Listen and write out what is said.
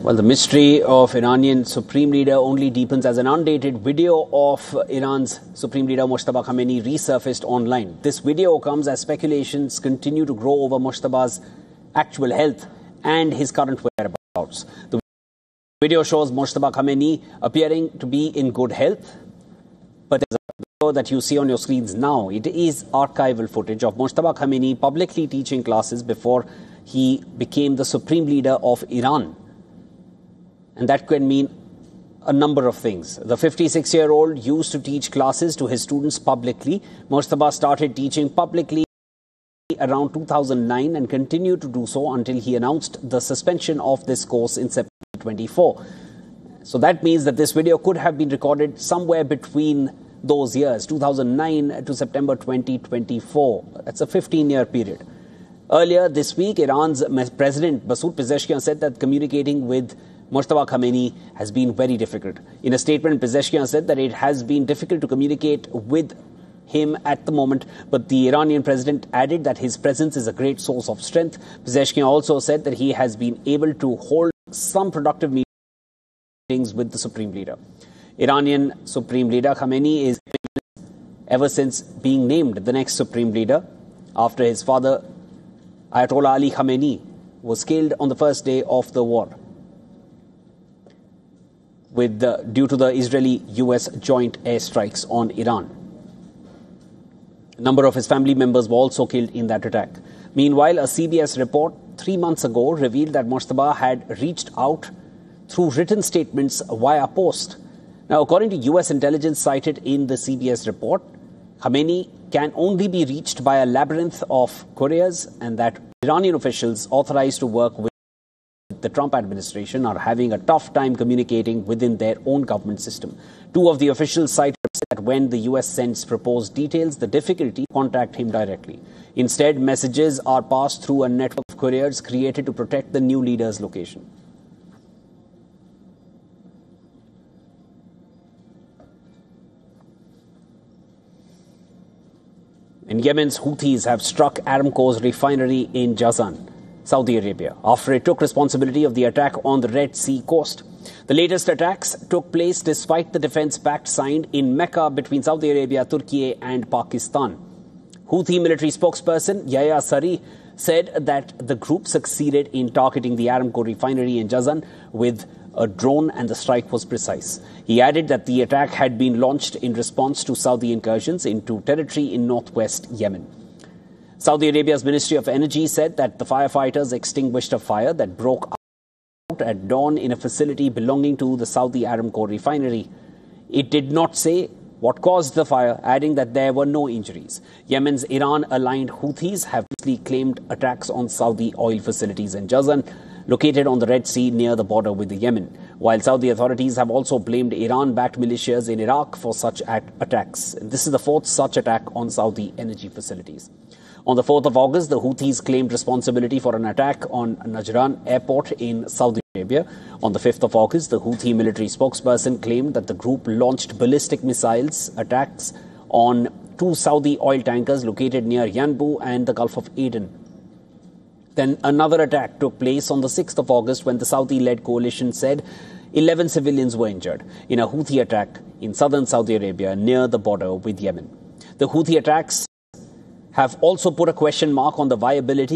Well, the mystery of Iranian Supreme Leader only deepens as an undated video of Iran's Supreme Leader Mojtaba Khamenei resurfaced online. This video comes as speculations continue to grow over Mojtaba's actual health and his current whereabouts. The video shows Mojtaba Khamenei appearing to be in good health, but there's a video that you see on your screens now. It is archival footage of Mojtaba Khamenei publicly teaching classes before he became the Supreme Leader of Iran. And that can mean a number of things. The 56-year-old used to teach classes to his students publicly. Mojtaba started teaching publicly around 2009 and continued to do so until he announced the suspension of this course in September 24. So that means that this video could have been recorded somewhere between those years, 2009 to September 2024. That's a 15-year period. Earlier this week, Iran's President Masoud Pezeshkian said that communicating with Mojtaba Khamenei has been very difficult. In a statement, Pezeshkian said that it has been difficult to communicate with him at the moment, but the Iranian president added that his presence is a great source of strength. Pezeshkian also said that he has been able to hold some productive meetings with the Supreme Leader. Iranian Supreme Leader Khamenei is ever since being named the next Supreme Leader after his father, Ayatollah Ali Khamenei, was killed on the first day of the war due to the Israeli-US joint airstrikes on Iran. A number of his family members were also killed in that attack. Meanwhile, a CBS report 3 months ago revealed that Mojtaba had reached out through written statements via post. Now, according to US intelligence cited in the CBS report, Khamenei can only be reached by a labyrinth of couriers, and that Iranian officials authorized to work with the Trump administration are having a tough time communicating within their own government system. Two of the officials cited that when the US sends proposed details, the difficulty to contact him directly. Instead, messages are passed through a network of couriers created to protect the new leader's location. In Yemen's Houthis have struck Aramco's refinery in Jazan, Saudi Arabia, after it took responsibility of the attack on the Red Sea coast. The latest attacks took place despite the defense pact signed in Mecca between Saudi Arabia, Turkey and Pakistan. Houthi military spokesperson Yahya Sari said that the group succeeded in targeting the Aramco refinery in Jazan with a drone and the strike was precise. He added that the attack had been launched in response to Saudi incursions into territory in northwest Yemen. Saudi Arabia's Ministry of Energy said that the firefighters extinguished a fire that broke out at dawn in a facility belonging to the Saudi Aramco refinery. It did not say what caused the fire, adding that there were no injuries. Yemen's Iran-aligned Houthis have previously claimed attacks on Saudi oil facilities in Jazan, located on the Red Sea near the border with Yemen, while Saudi authorities have also blamed Iran-backed militias in Iraq for such attacks. This is the fourth such attack on Saudi energy facilities. On the 4th of August, the Houthis claimed responsibility for an attack on Najran airport in Saudi Arabia. On the 5th of August, the Houthi military spokesperson claimed that the group launched ballistic missiles attacks on 2 Saudi oil tankers located near Yanbu and the Gulf of Aden. Then another attack took place on the 6th of August when the Saudi-led coalition said 11 civilians were injured in a Houthi attack in southern Saudi Arabia near the border with Yemen. The Houthi attacks have also put a question mark on the viability